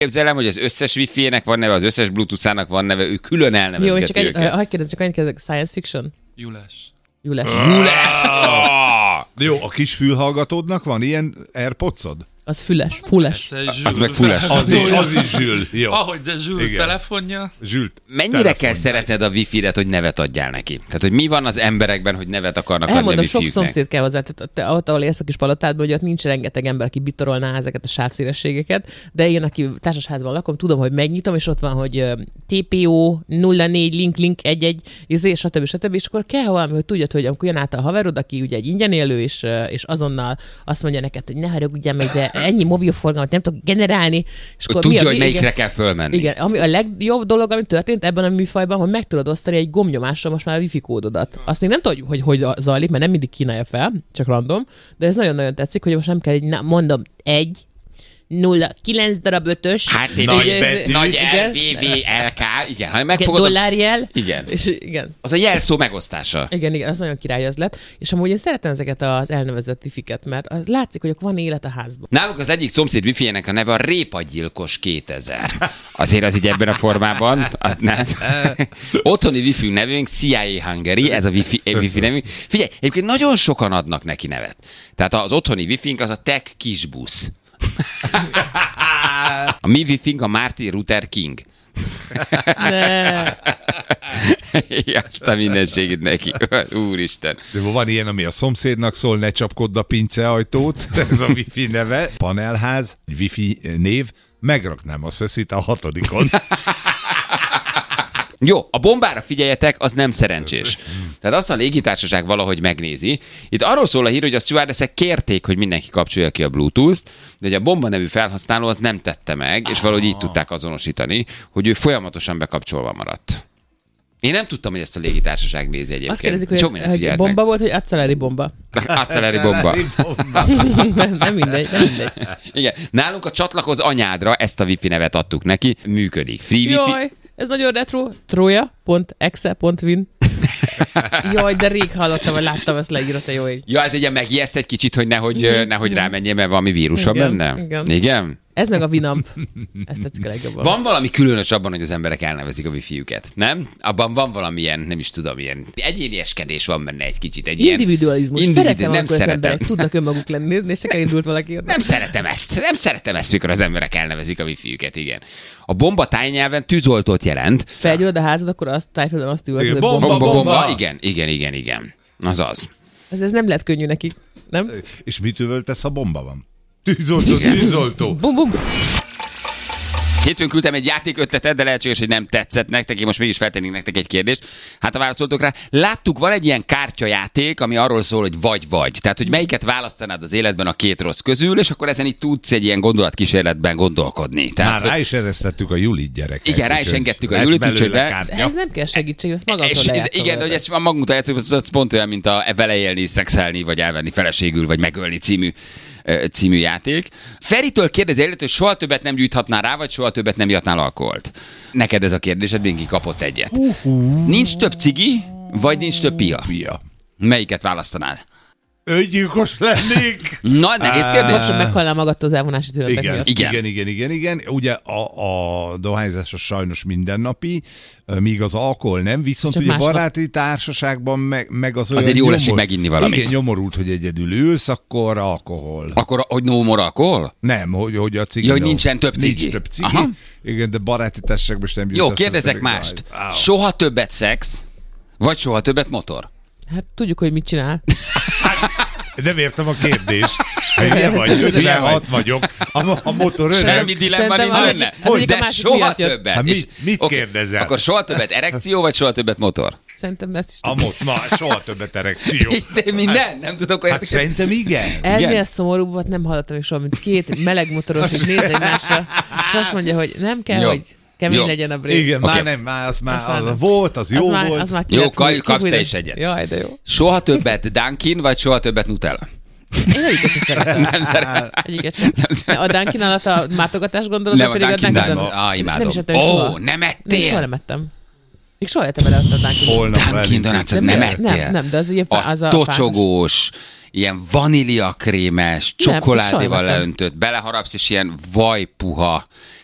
Képzelem, hogy az összes Wi-Fi-nek van neve, az összes Bluetooth-ának van neve, ő külön elnevezgeti Jó, őket. hagyd kérdezzek, science fiction? Jules. Jó, a kis fülhallgatódnak van ilyen AirPods-od? Az fulles. Az meg fulles. Az is Zsül. Jó. Ahogy de Zsül telefonja. Zsül Mennyire kell szeretned a Wi-Fi-et, hogy nevet adjál neki? Tehát, hogy mi van az emberekben, hogy nevet akarnak adni a Elmondom, sok Wi-Fi-üknek? szomszéd kell hozzá. Tehát ott, ahol élsz a kis palotádban, hogy ott nincs rengeteg ember, aki bitorolná ezeket a sávszélességeket, de én, aki társasházban lakom, tudom, hogy megnyitom, és ott van, hogy TPO 04 link 11, stb. És akkor kell valami, hogy tudjad, hogy amikor jön át a haverod, aki ugye egy ingyen élő, és azonnal azt mondja neked, hogy ne haragudjál meg, de ennyi mobilforgalmat nem tudok generálni. És akkor tudja, hogy melyikre kell fölmenni. Igen, ami a legjobb dolog, ami történt ebben a műfajban, hogy meg tudod osztani egy gombnyomásra most már a wifi kódodat. Azt még nem tudjuk, hogy zajlik, mert nem mindig kínálja fel, csak random, de ez nagyon-nagyon tetszik, hogy most nem kell, mondom, 9 darab 5-ös. Hát nagy LVVLK, igen. Ha megfogod dollárjel. Igen. És igen. Az a jelszó megosztása. Igen, az nagyon király az lett. És amúgy én szeretem ezeket az elnevezett wifi-ket, mert az látszik, hogy van élet a házban. Nálunk az egyik szomszéd wifi-nek a neve a Répagyilkos 2000. Azért az így ebben a formában. Nem. Otthoni wifi nevünk CIA Hungary, ez a wifi nevünk. Figyelj, egyébként nagyon sokan adnak neki nevet. Tehát az otthoni wifi-nk az a Tech Kisbusz. A mi wifi-nk a Martin Luther King. Azt a mindenségét neki. Úristen. De van ilyen, ami a szomszédnak szól, ne csapkodd a pinceajtót, ez a wifi neve. Panelház, wifi név, megraknám a szöszit a 6-on. Jó, a bombára figyeljetek, az nem szerencsés. Tehát azt a légitársaság valahogy megnézi. Itt arról szól a hír, hogy a stewardessek kérték, hogy mindenki kapcsolja ki a Bluetooth-t, de hogy a bomba nevű felhasználó az nem tette meg, és valahogy így tudták azonosítani, hogy ő folyamatosan bekapcsolva maradt. Én nem tudtam, hogy ezt a légitársaság nézi egyébként. Azt kérdezik, hogy bomba volt, hogy acceleri bomba. Acceleri bomba. Nem mindegy. Igen. Nálunk a csatlakoz anyádra ezt a wifi nevet adtuk neki. Működik. Free wifi. Jaj, ez nagyon retro. Troja.exe.win. Jaj, de rég hallottam, vagy láttam ezt leírott a jó ég. Ja, ez egy ilyen megijeszt egy kicsit, hogy nehogy rámenjél, mert valami vírus van benne. Igen? Ez meg a Winamp. Ezt tetszik a legjobban. Van valami különös abban, hogy az emberek elnevezik a wifi-üket, nem? Abban van valamilyen, nem is tudom, ilyen egyénieskedés van benne egy kicsit. Egy individualizmus. Szeretem, amikor az emberek tudnak önmaguk lenni, és csak elindult valaki. Nem szeretem ezt, mikor az emberek elnevezik a wifi-üket, igen. A bomba tájnyelven tűzoltót jelent. Felgyullad a házad, akkor tájföldön azt üvöltöd, hogy bomba. Igen. Azaz. Ez nem lett könnyű neki, nem? És mit üvöltesz, ha bomba van? Tűzoltó. Bum. Hétfőn küldtem egy játékötletet, de lehetséges, hogy nem tetszett nektek, én most mégis feltennék nektek egy kérdést. Hát ha válaszoltok rá, láttuk, van egy ilyen kártyajáték, ami arról szól, hogy vagy. Tehát, hogy melyiket választanád az életben a két rossz közül, és akkor ezen így tudsz egy ilyen gondolatkísérletben gondolkodni. Tehát, már rá is eresztettük a Julit gyerekek. Igen, rá is engedtük a Julit, úgyhogy ez nem kell segítség, ezt magamtól lejátszom. Igen, de hogy ezt magunktól játszunk, az pont olyan, mint a vele élni, szexelni, vagy elvenni feleségül, vagy megölni című játék. Feritől kérdezi, hogy soha többet nem gyújthatnál rá, vagy soha többet nem ihatnál alkoholt. Neked ez a kérdésed, Binki kapott egyet. Nincs több cigi, vagy nincs több pia? Melyiket választanál? Öngyilkos lennék. Na, nehéz kérdés. Most meghalnál magadtól az elvonási tünetek miatt. Igen. Ugye a dohányzás az sajnos mindennapi, míg az alkohol nem, viszont csak ugye baráti társaságban meg az olyan azért jól esik meginni valamit. Igen, nyomorult, hogy egyedül ülsz, akkor alkohol. Akkor, hogy no more alkohol? Nem, hogy a cigi. Ja, hogy nincsen több cigi. Nincs több cigi. Aha. Igen, de baráti társaságban sem jut. Jó, kérdezek mást. Soha többet szex, vagy soha többet motor? Hát tudjuk, hogy mit csinál. Nem értem a kérdést. Hülye vagy, 56 vagyok. A motor öreg. Semmi dilemma nincs benne. De soha többet. Hát mit kérdezel? Akkor soha többet erekció, vagy soha többet motor? Szerintem ezt is soha többet erekció. De minden? Nem tudok olyat. Hát szerintem igen. Ennél szomorúbbat nem hallottam még soha, mint két meleg motoros, hogy néz egymásra, és azt mondja, hogy nem kell, hogy kemény legyen a brék. Igen, már nem, az volt, az jó volt. Az már jó, kapsz te is egyet. Jaj, de jó. Soha többet Dunkin, vagy soha többet Nutella? Én egyiket sem szeretem. Nem szeretem. Egyiket sem. A Dunkin alatt a mátogatás gondolod, nem, pedig a Dunkin imádom. Nem is ettem soha. Nem ettél? Soha nem ettem. Még soha ettem bele a Dunkin Donuts-ot nem ettél? Nem, de az ugye a tocsogós, ilyen vaníliakrémes, csokoládéval leöntött, beleharapsz, és ilyen vajpuha,